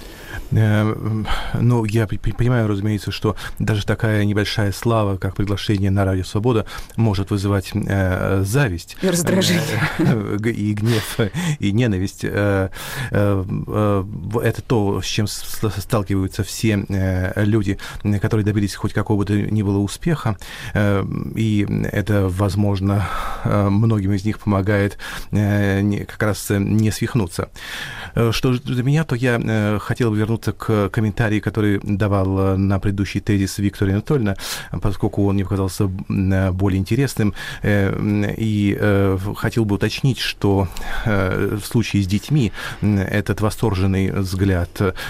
Ну, я понимаю, разумеется, что даже такая небольшая слава, как приглашение на радио «Свобода», может вызывать зависть. И раздражение. И гнев, и ненависть. Это то, с чем сталкиваются все люди, которые добились хоть какого-то ни было успеха. И это, возможно, многим из них помогает как раз не свихнуться. Что для меня, то я хотел бы вернуться к комментарию, который давал на предыдущий тезис Виктория Анатольевна, поскольку он мне показался более интересным. И хотел бы уточнить, что в случае с детьми этот восторженный взгляд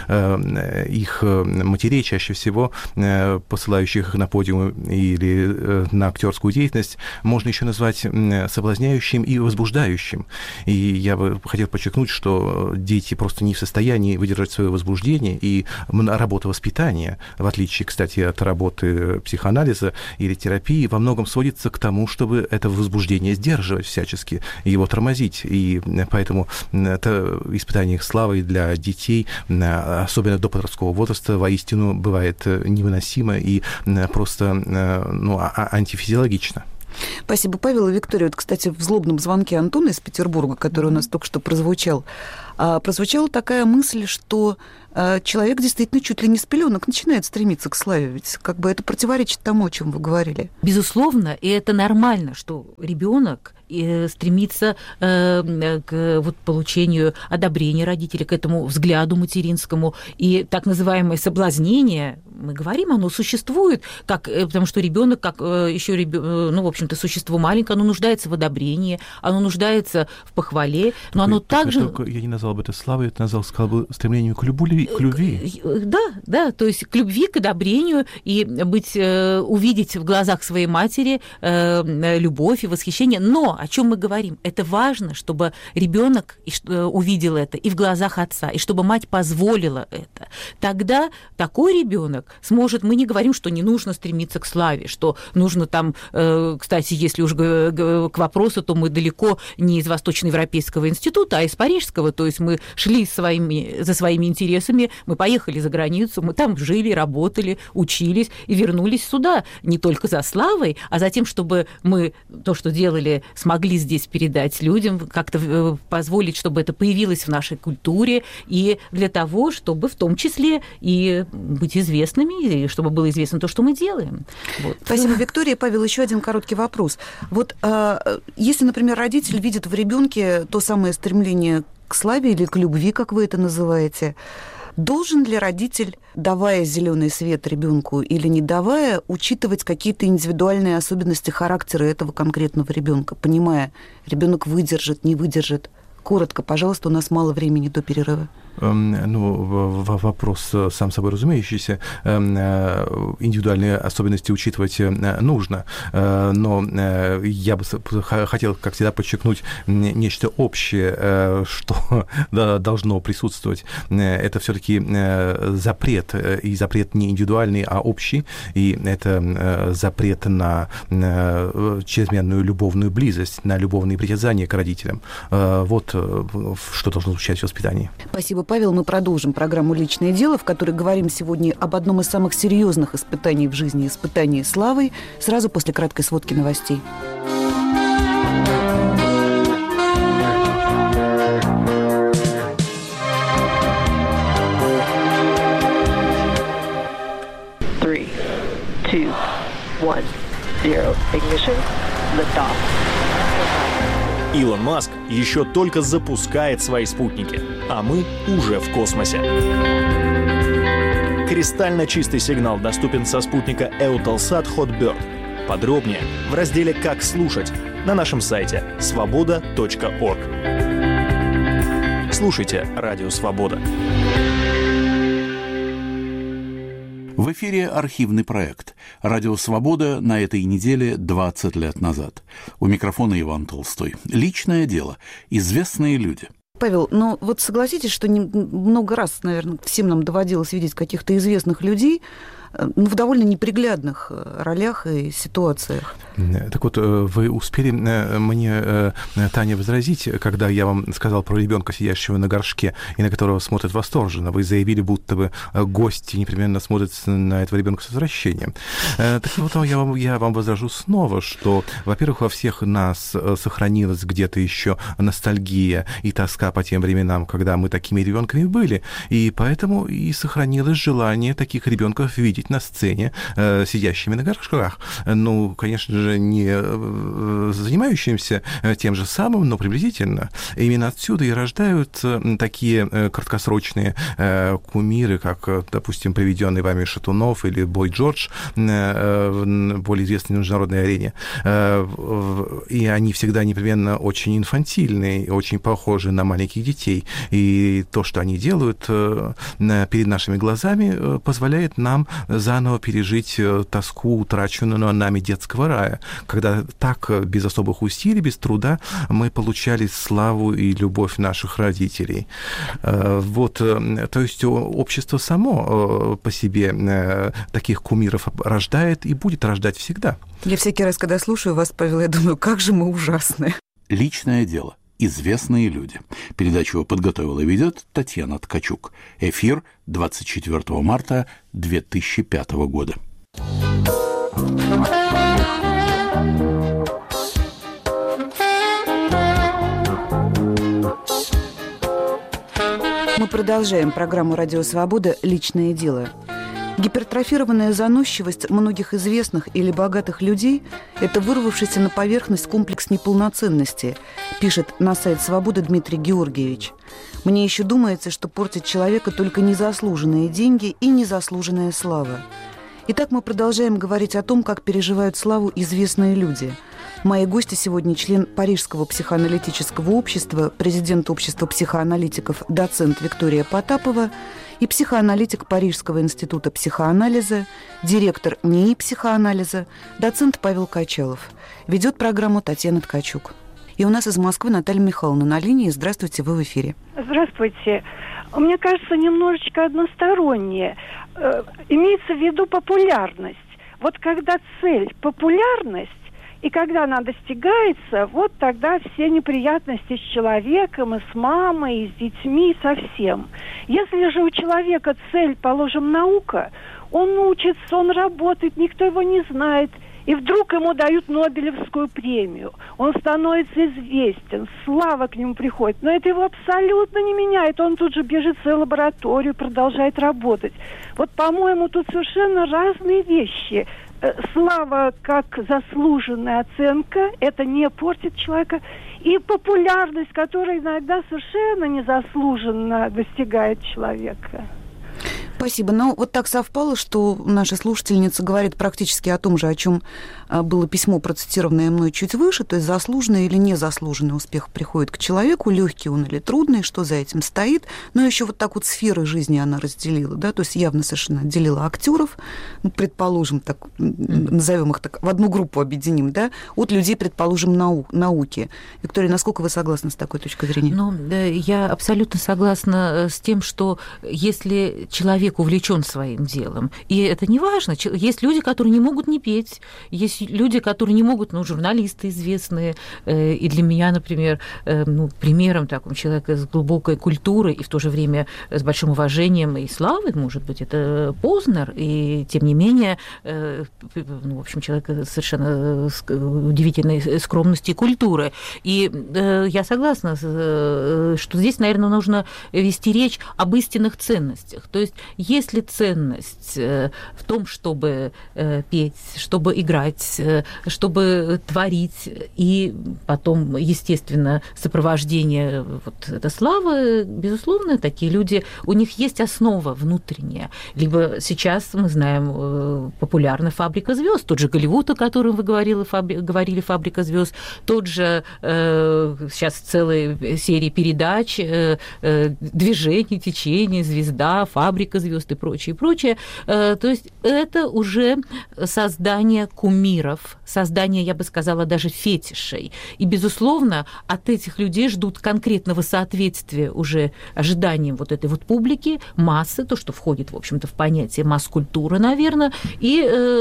их матерей, чаще всего посылающих их на подиум или на актерскую деятельность, можно еще назвать соблазняющим и возбуждающим. И я бы хотел подчеркнуть, что дети просто не в состоянии выдержать свое возбуждение, и работа воспитания, в отличие, кстати, от работы психоанализа или терапии, во многом сводится к тому, чтобы это возбуждение сдерживать всячески, его тормозить. И поэтому это испытание славой для детей, особенно до подросткового возраста, воистину бывает невыносимо и просто антифизиологично. Спасибо, Павел и Виктория. Вот, кстати, в злобном звонке Антона из Петербурга, который у нас только что прозвучала такая мысль, что человек действительно чуть ли не с пеленок начинает стремиться к славе. Ведь как бы это противоречит тому, о чем вы говорили. Безусловно, и это нормально, что ребенок стремится к получению одобрения родителей, к этому взгляду материнскому. И так называемое соблазнение, мы говорим, оно существует, потому что ребенок, как еще в общем-то, существо маленькое, оно нуждается в одобрении, оно нуждается в похвале, но оно также... Я не назвал бы это славой, я сказал бы стремлением к любви. Да, то есть к любви, к одобрению, и увидеть в глазах своей матери любовь и восхищение. Но о чем мы говорим? Это важно, чтобы ребенок увидел это и в глазах отца, и чтобы мать позволила это. Тогда такой ребенок сможет... Мы не говорим, что не нужно стремиться к славе, что нужно там... Кстати, если уж к вопросу, то мы далеко не из Восточноевропейского института, а из Парижского. То есть мы шли за своими интересами, мы поехали за границу, мы там жили, работали, учились и вернулись сюда не только за славой, а за тем, чтобы мы то, что делали, смогли здесь передать людям, как-то позволить, чтобы это появилось в нашей культуре, и для того, чтобы в том числе и быть известными, и чтобы было известно то, что мы делаем. Вот. Спасибо, Виктория. Павел, еще один короткий вопрос. Вот если, например, родитель видит в ребенке то самое стремление к славе или к любви, как вы это называете, должен ли родитель, давая зеленый свет ребенку или не давая, учитывать какие-то индивидуальные особенности характера этого конкретного ребенка, понимая, ребенок выдержит, не выдержит? Коротко, пожалуйста, у нас мало времени до перерыва. Вопрос сам собой разумеющийся. Индивидуальные особенности учитывать нужно, но я бы хотел, как всегда, подчеркнуть нечто общее, что должно присутствовать. Это все-таки запрет, и запрет не индивидуальный, а общий, и это запрет на чрезмерную любовную близость, на любовные притязания к родителям. Вот что должно звучать в воспитании. Спасибо, Павел. Мы продолжим программу «Личное дело», в которой говорим сегодня об одном из самых серьезных испытаний в жизни, испытании славой, сразу после краткой сводки новостей. Three, two, one, zero. Ignition. Lift off. Илон Маск еще только запускает свои спутники, а мы уже в космосе. Кристально чистый сигнал доступен со спутника Eutelsat Hotbird. Подробнее в разделе «Как слушать» на нашем сайте svoboda.org. Слушайте «Радио Свобода». В эфире архивный проект «Радио Свобода» на этой неделе 20 лет назад. У микрофона Иван Толстой. Личное дело. Известные люди. Павел, но вот согласитесь, что много раз, наверное, всем нам доводилось видеть каких-то известных людей в довольно неприглядных ролях и ситуациях. Так вот, вы успели мне, Таня, возразить, когда я вам сказал про ребенка, сидящего на горшке, и на которого смотрят восторженно. Вы заявили, будто бы гости непременно смотрят на этого ребенка с отвращением. Так вот, я вам возражу снова, что, во-первых, во всех нас сохранилась где-то еще ностальгия и тоска по тем временам, когда мы такими ребенками были, и поэтому и сохранилось желание таких ребенков видеть быть на сцене сидящими на горшках. Ну, конечно же, не занимающимся тем же самым, но приблизительно. Именно отсюда и рождают такие краткосрочные кумиры, как, допустим, приведенный вами Шатунов или Бой Джордж, более известный на международной арене. И они всегда непременно очень инфантильные, очень похожи на маленьких детей. И то, что они делают перед нашими глазами, позволяет нам заново пережить тоску, утраченную нами детского рая, когда так, без особых усилий, без труда, мы получали славу и любовь наших родителей. Вот, то есть общество само по себе таких кумиров рождает и будет рождать всегда. Я всякий раз, когда слушаю вас, Павел, я думаю, как же мы ужасны. Личное дело. Известные люди. Передачу подготовила и ведет Татьяна Ткачук. Эфир 24 марта 2005 года. Мы продолжаем программу «Радио Свобода. Личное дело». Гипертрофированная заносчивость многих известных или богатых людей – это вырвавшийся на поверхность комплекс неполноценности, пишет на сайт «Свобода» Дмитрий Георгиевич. Мне еще думается, что портит человека только незаслуженные деньги и незаслуженная слава. Итак, мы продолжаем говорить о том, как переживают славу известные люди. Мои гости сегодня член Парижского психоаналитического общества, президент общества психоаналитиков, доцент Виктория Потапова и психоаналитик Парижского института психоанализа, директор НИИ психоанализа, доцент Павел Качалов. Ведет программу Татьяна Ткачук. И у нас из Москвы Наталья Михайловна на линии. Здравствуйте, вы в эфире. Здравствуйте. Мне кажется, немножечко одностороннее. Имеется в виду популярность. Вот когда цель – популярность, и когда она достигается, вот тогда все неприятности с человеком, и с мамой, и с детьми, и со всем. Если же у человека цель, положим, наука, он учится, он работает, никто его не знает, и вдруг ему дают Нобелевскую премию. Он становится известен, слава к нему приходит. Но это его абсолютно не меняет. Он тут же бежит в свою лабораторию, продолжает работать. Вот, по-моему, тут совершенно разные вещи. Слава как заслуженная оценка, это не портит человека. И популярность, которая иногда совершенно незаслуженно достигает человека. Спасибо. Но вот так совпало, что наша слушательница говорит практически о том же, о чем было письмо, процитированное мной чуть выше, то есть заслуженный или незаслуженный успех приходит к человеку, легкий он или трудный, что за этим стоит. Но еще вот так вот сферы жизни она разделила, да, то есть явно совершенно отделила актеров, ну, предположим, так, назовем их так, в одну группу объединим, да, от людей, предположим, науки. Виктория, насколько вы согласны с такой точкой зрения? Ну, да, я абсолютно согласна с тем, что если человек увлечен своим делом, и это не важно, есть люди, которые не могут не петь, есть люди, которые не могут, ну, журналисты известные, и для меня, например, ну, примером такого человека с глубокой культурой и в то же время с большим уважением и славой, может быть, это Познер, и тем не менее, ну, в общем, человек совершенно с удивительной скромности и культуры. И я согласна, что здесь, наверное, нужно вести речь об истинных ценностях. То есть если ценность в том, чтобы петь, чтобы играть, чтобы творить, и потом, естественно, сопровождение вот этой славы, безусловно, такие люди, у них есть основа внутренняя. Либо сейчас, мы знаем, популярна «Фабрика звезд», тот же Голливуд, о котором вы говорили, «Фабрика звезд», тот же сейчас целая серия передач, «Движение», «Течение», «Звезда», «Фабрика звезд» и прочее, прочее. То есть это уже создание кумиров, создание, я бы сказала, даже фетишей. И, безусловно, от этих людей ждут конкретного соответствия уже ожиданиям вот этой вот публики, массы, то, что входит, в общем-то, в понятие масс-культура, наверное. И,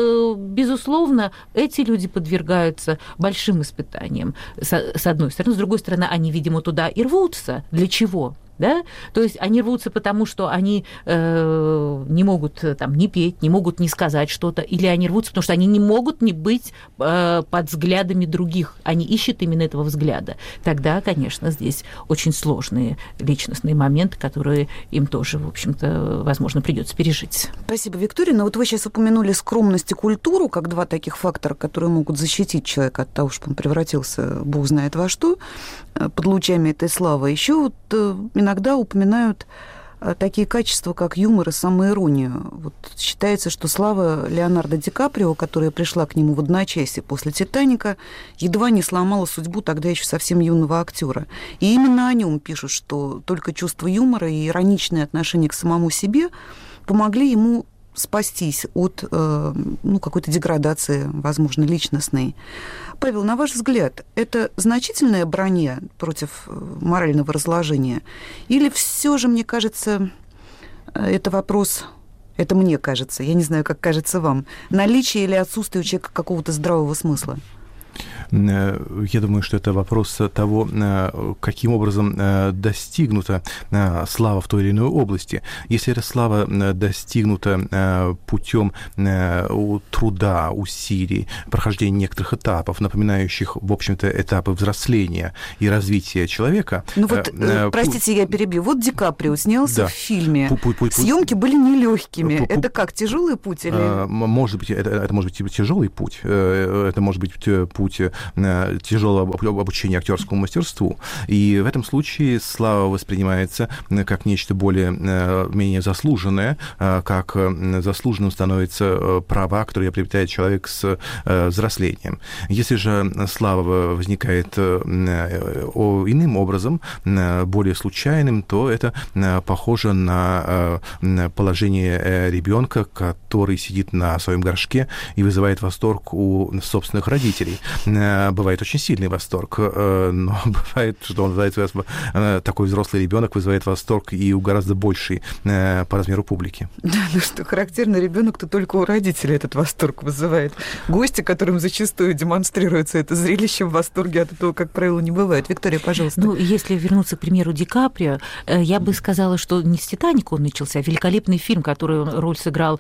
безусловно, эти люди подвергаются большим испытаниям, с одной стороны. С другой стороны, они, видимо, туда и рвутся. Для чего? Да? То есть они рвутся потому, что они не могут там не петь, не могут не сказать что-то, или они рвутся, потому что они не могут не быть под взглядами других. Они ищут именно этого взгляда. Тогда, конечно, здесь очень сложные личностные моменты, которые им тоже, в общем-то, возможно, придется пережить. Спасибо, Виктория. Но вот вы сейчас упомянули скромность и культуру как два таких фактора, которые могут защитить человека от того, чтобы он превратился, бог знает во что, под лучами этой славы. Еще вот иногда упоминают такие качества, как юмор и самоиронию. Вот считается, что слава Леонардо Ди Каприо, которая пришла к нему в одночасье после «Титаника», едва не сломала судьбу тогда еще совсем юного актера. И именно о нем пишут, что только чувство юмора и ироничное отношение к самому себе помогли ему спастись от какой-то деградации, возможно, личностной. Павел, на ваш взгляд, это значительная броня против морального разложения? Или все же, мне кажется, это вопрос, это мне кажется, я не знаю, как кажется вам, наличие или отсутствие у человека какого-то здравого смысла? Я думаю, что это вопрос того, каким образом достигнута слава в той или иной области. Если эта слава достигнута путем труда, усилий, прохождения некоторых этапов, напоминающих, в общем-то, этапы взросления и развития человека... Ну вот, простите, я перебью. Вот Ди Каприо снялся в фильме. Съемки были нелегкими. Это как, тяжелый путь? Или... Может быть, это может быть тяжелый путь. Это может быть путь тяжелого обучения актерскому мастерству. И в этом случае слава воспринимается как нечто менее заслуженное, как заслуженным становятся права, которые приобретает человек с взрослением. Если же слава возникает иным образом, более случайным, то это похоже на положение ребенка, который сидит на своем горшке и вызывает восторг у собственных родителей. Бывает очень сильный восторг, но бывает, что он вызывает, такой взрослый ребенок вызывает восторг и у гораздо большей по размеру публики. Да, ну что характерно, ребенок-то только у родителей этот восторг вызывает. Гости, которым зачастую демонстрируется это зрелище, в восторге от этого, как правило, не бывает. Виктория, пожалуйста. Ну, если вернуться к примеру Ди Каприо, я бы сказала, что не с «Титаника» он начался, а великолепный фильм, который он роль сыграл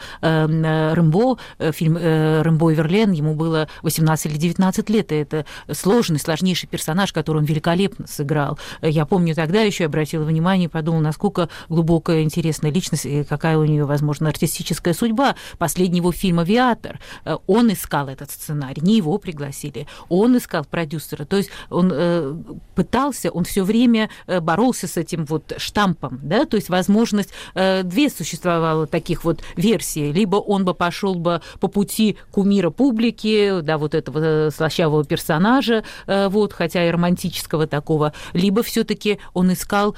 Рэмбо, фильм «Рэмбо и Верлен», ему было 18 или 19 лет, и это сложнейший персонаж, который он великолепно сыграл. Я помню, тогда еще я обратила внимание и подумала, насколько глубокая, интересная личность, и какая у нее, возможно, артистическая судьба. Последний его фильм «Авиатор», он искал этот сценарий, не его пригласили, он искал продюсера. То есть он пытался, он все время боролся с этим вот штампом, да, то есть возможность, две существовало таких вот версий, либо он бы пошел бы по пути кумира публики, да, вот этого слащавого персонажа, вот, хотя и романтического такого, либо все-таки он искал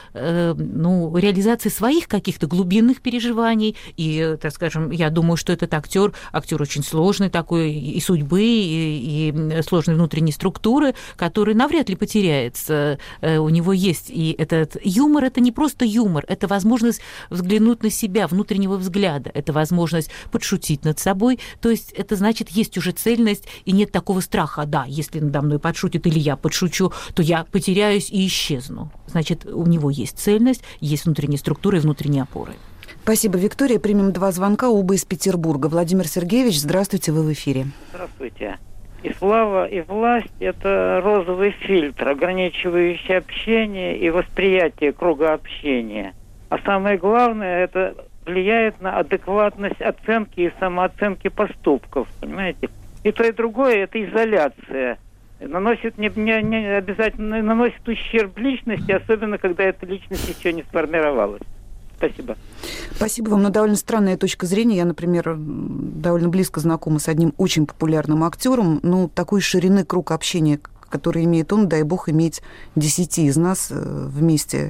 реализации своих каких-то глубинных переживаний, и, так скажем, я думаю, что этот актер очень сложный такой, и судьбы, и сложной внутренней структуры, который навряд ли потеряется. У него есть и этот юмор, это не просто юмор, это возможность взглянуть на себя, внутреннего взгляда, это возможность подшутить над собой, то есть это значит, есть уже цельность, и нет такого страха, да, если надо мной подшутит или я подшучу, то я потеряюсь и исчезну. Значит, у него есть цельность, есть внутренняя структура и внутренние опоры. Спасибо, Виктория. Примем два звонка, оба из Петербурга. Владимир Сергеевич, здравствуйте, вы в эфире. Здравствуйте. И слава, и власть – это розовый фильтр, ограничивающий общение и восприятие круга общения. А самое главное – это влияет на адекватность оценки и самооценки поступков, понимаете? И то, и другое – это изоляция. Наносит не обязательно наносит ущерб личности, особенно когда эта личность еще не сформировалась. Спасибо. Спасибо вам. Но довольно странная точка зрения. Я, например, довольно близко знакома с одним очень популярным актером. Ну, такой ширины круг общения, который имеет он, дай бог, иметь 10 из нас вместе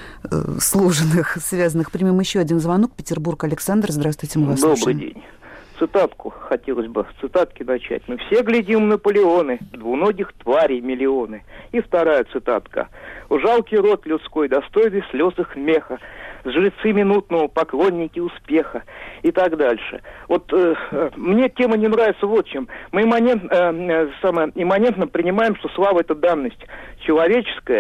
сложенных, связанных. Примем еще один звонок. Петербург. Александр, здравствуйте, мы вас слушаем. Добрый день. Цитатку хотелось бы с цитатки начать. Мы все глядим Наполеоны, двуногих тварей миллионы. И вторая цитатка. Жалкий род людской, достойный слез их меха, жрецы минутного, поклонники успеха и так дальше. Вот мне тема не нравится вот чем. Мы имманентно принимаем, что слава – это данность человеческая,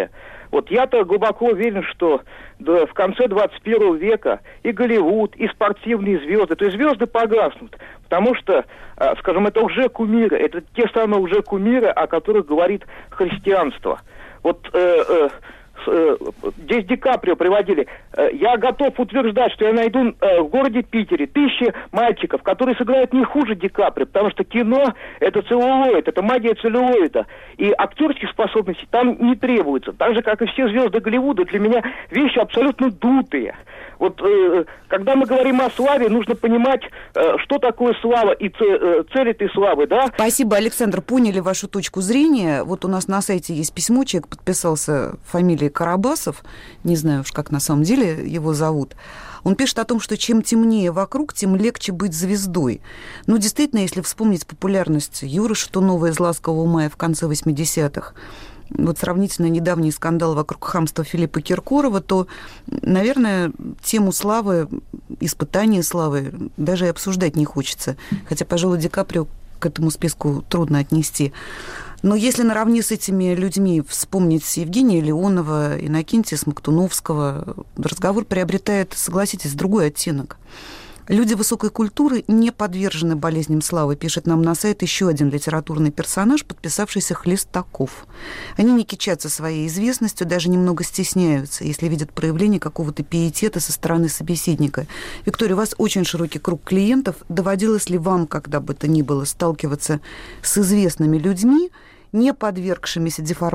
Вот я-то глубоко уверен, что в конце 21 века и Голливуд, и спортивные звезды, то есть звезды погаснут, потому что, скажем, это уже кумиры, это те самые уже кумиры, о которых говорит христианство. Вот здесь Ди Каприо приводили. Я готов утверждать, что я найду в городе Питере 1000 мальчиков, которые сыграют не хуже Ди Каприо, потому что кино — это целлулоид, это магия целлулоида. И актерских способностей там не требуется. Так же, как и все звезды Голливуда, для меня вещи абсолютно дутые. Вот когда мы говорим о славе, нужно понимать, что такое слава и цель этой славы, да? Спасибо, Александр, поняли вашу точку зрения. Вот у нас на сайте есть письмо, человек подписался фамилией Карабасов, не знаю уж, как на самом деле его зовут. Он пишет о том, что чем темнее вокруг, тем легче быть звездой. Ну, действительно, если вспомнить популярность Юры Шатунова из «Ласкового мая» в конце 80-х, вот сравнительно недавний скандал вокруг хамства Филиппа Киркорова, то, наверное, тему славы, испытания славы даже и обсуждать не хочется. Хотя, пожалуй, Ди Каприо к этому списку трудно отнести. Но если наравне с этими людьми вспомнить Евгения Леонова, Иннокентия Смоктуновского, разговор приобретает, согласитесь, другой оттенок. Люди высокой культуры не подвержены болезням славы, пишет нам на сайт еще один литературный персонаж, подписавшийся Хлестаков. Они не кичатся своей известностью, даже немного стесняются, если видят проявление какого-то пиетета со стороны собеседника. Виктория, у вас очень широкий круг клиентов. Доводилось ли вам, когда бы то ни было, сталкиваться с известными людьми, не подвергшимися деформации?